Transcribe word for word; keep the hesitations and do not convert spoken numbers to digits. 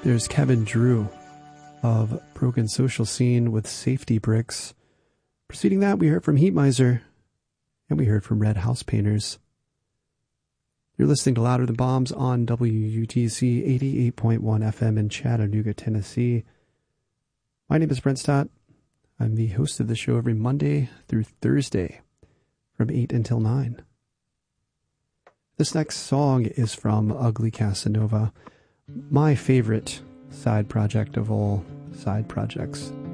There's Kevin Drew of Broken Social Scene with Safety Bricks. Preceding that, we heard from Heat Miser, and we heard from Red House Painters. You're listening to Louder Than Bombs on W U T C eighty-eight point one F M in Chattanooga, Tennessee. My name is Brent Stott. I'm the host of the show every Monday through Thursday from eight until nine. This next song is from Ugly Casanova, my favorite side project of all side projects.